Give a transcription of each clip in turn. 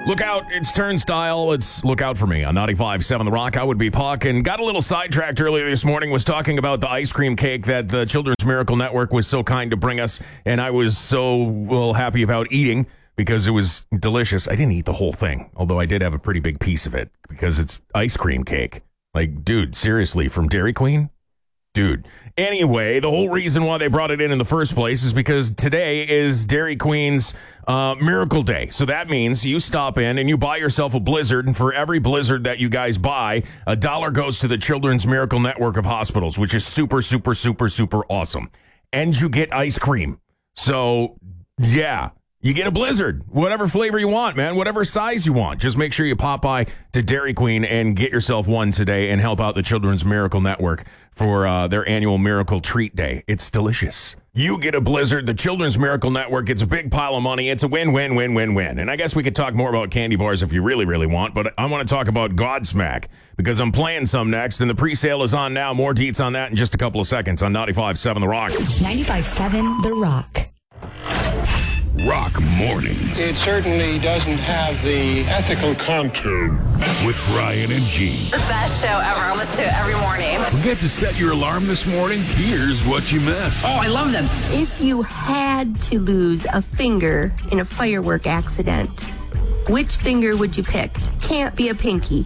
Look out, it's Turnstile. It's Look Out for Me on 95.7 The Rock. I would be Puck, and got a little sidetracked earlier this morning, was talking about the ice cream cake that the Children's Miracle Network was so kind to bring us, and I was so happy about eating because it was delicious. I didn't eat the whole thing, although I did have a pretty big piece of it because it's ice cream cake. Like, dude, seriously, from Dairy Queen? Dude. Anyway, the whole reason why they brought it in the first place is because today is Dairy Queen's Miracle Day. So that means you stop in and you buy yourself a Blizzard, and for every Blizzard that you guys buy, $1 goes to the Children's Miracle Network of Hospitals, which is super, super, super, super awesome. And you get ice cream. So, yeah. You get a Blizzard, whatever flavor you want, man, whatever size you want. Just make sure you pop by to Dairy Queen and get yourself one today and help out the Children's Miracle Network for their annual Miracle Treat Day. It's delicious. You get a Blizzard, the Children's Miracle Network gets a big pile of money. It's a win-win-win-win-win. And I guess we could talk more about candy bars if you really, really want, but I want to talk about Godsmack because I'm playing some next, and the pre-sale is on now. More deets on that in just a couple of seconds on 95.7 The Rock. 95.7 The Rock. Rock Mornings. It certainly doesn't have the ethical content. With Brian and Gene. The best show ever. I listen to it every morning. Forget to set your alarm this morning? Here's what you missed. Oh, I love them. If you had to lose a finger in a firework accident, which finger would you pick? Can't be a pinky.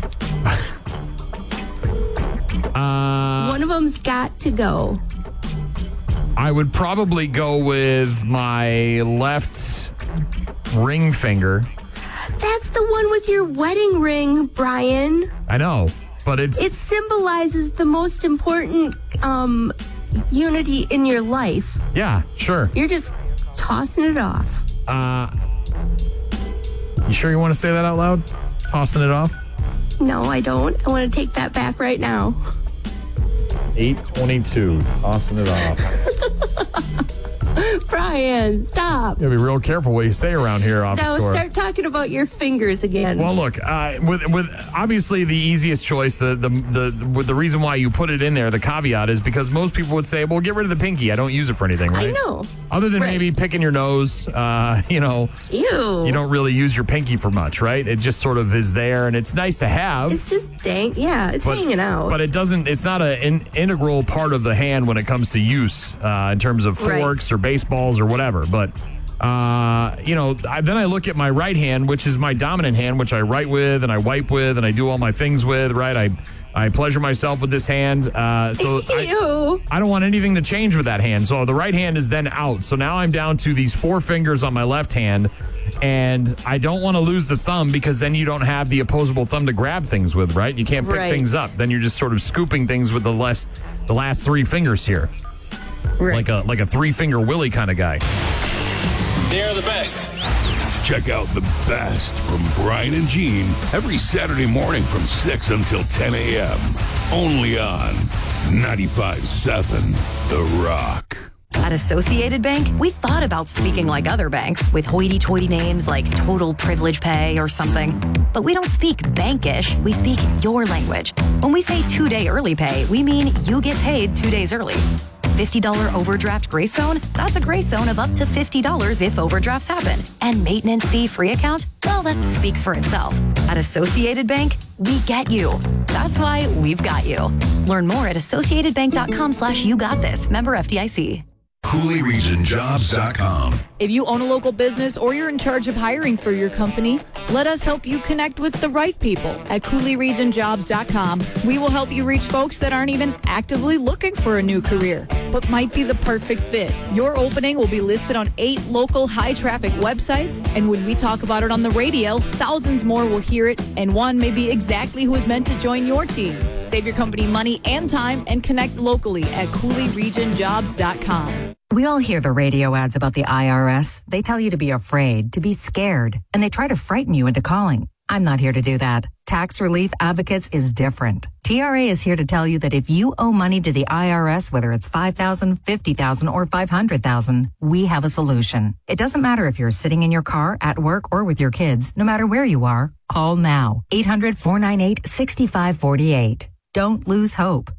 One of them's got to go. I would probably go with my left ring finger. That's the one with your wedding ring, Brian. I know, but it symbolizes the most important unity in your life. Yeah, sure. You're just tossing it off. You sure you want to say that out loud? Tossing it off? No, I don't. I want to take that back right now. 8:22, tossing it off. Brian, stop. You gotta be real careful what you say around here, off Now score. start talking about your fingers again. Well, look, with obviously the easiest choice, the reason why you put it in there, the caveat is because most people would say, well, get rid of the pinky. I don't use it for anything, right? I know. Other than maybe picking your nose, you know. Ew. You don't really use your pinky for much, right? It just sort of is there, and it's nice to have. It's just it's hanging out. But it's not an integral part of the hand when it comes to use in terms of forks or baseballs or whatever. But, then I look at my right hand, which is my dominant hand, which I write with and I wipe with and I do all my things with, right? I pleasure myself with this hand. So I don't want anything to change with that hand. So the right hand is then out. So now I'm down to these 4 fingers on my left hand. And I don't want to lose the thumb because then you don't have the opposable thumb to grab things with, right? You can't pick things up. Then you're just sort of scooping things with the last 3 fingers here. Right. Like a 3-finger Willie kind of guy. They're the best. Check out the best from Brian and Gene every Saturday morning from 6 until 10 a.m. Only on 95.7 The Rock. At Associated Bank, we thought about speaking like other banks with hoity-toity names like Total Privilege Pay or something. But we don't speak bankish, we speak your language. When we say 2-day early pay, we mean you get paid 2 days early. $50 overdraft grace zone? That's a grace zone of up to $50 if overdrafts happen. And maintenance fee-free account? Well, that speaks for itself. At Associated Bank, we get you. That's why we've got you. Learn more at associatedbank.com/YouGotThis. Member FDIC. CooleyRegionJobs.com. If you own a local business or you're in charge of hiring for your company, let us help you connect with the right people at CooleyRegionJobs.com. We will help you reach folks that aren't even actively looking for a new career, but might be the perfect fit. Your opening will be listed on 8 local high-traffic websites, and when we talk about it on the radio, thousands more will hear it, and one may be exactly who is meant to join your team. Save your company money and time and connect locally at CooleyRegionJobs.com. We all hear the radio ads about the IRS. They tell you to be afraid, to be scared, and they try to frighten you into calling. I'm not here to do that. Tax Relief Advocates is different. TRA is here to tell you that if you owe money to the IRS, whether it's $5,000, $50,000, or $500,000, we have a solution. It doesn't matter if you're sitting in your car, at work, or with your kids. No matter where you are, call now. 800-498-6548. Don't lose hope.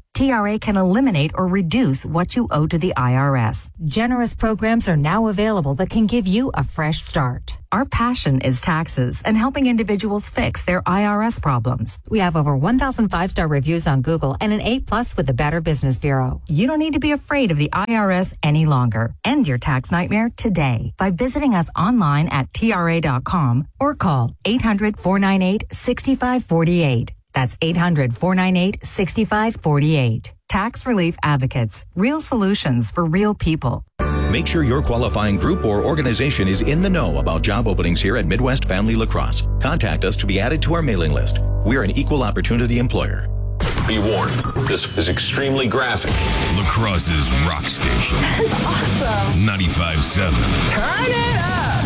TRA can eliminate or reduce what you owe to the IRS. Generous programs are now available that can give you a fresh start. Our passion is taxes and helping individuals fix their IRS problems. We have over 1,000 5-star reviews on Google and an A+ with the Better Business Bureau. You don't need to be afraid of the IRS any longer. End your tax nightmare today by visiting us online at TRA.com or call 800-498-6548. That's 800-498-6548. Tax Relief Advocates. Real solutions for real people. Make sure your qualifying group or organization is in the know about job openings here at Midwest Family Lacrosse. Contact us to be added to our mailing list. We're an equal opportunity employer. Be warned, this is extremely graphic. Lacrosse's rock station. That's awesome. 95.7. Turn it up.